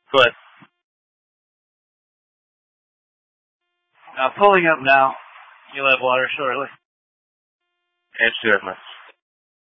Go ahead. Pulling up now. You'll have water shortly. Answer that, man.